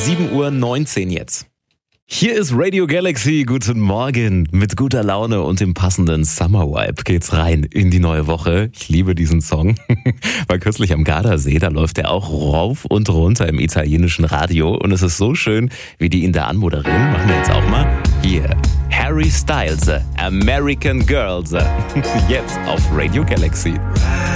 7:19 Uhr jetzt. Hier ist Radio Galaxy, guten Morgen. Mit guter Laune und dem passenden Summer Vibe geht's rein in die neue Woche. Ich liebe diesen Song. War kürzlich am Gardasee, da läuft er auch rauf und runter im italienischen Radio. Und es ist so schön, wie die ihn da anmoderieren. Machen wir jetzt auch mal. Hier, Harry Styles, American Girls. Jetzt auf Radio Galaxy.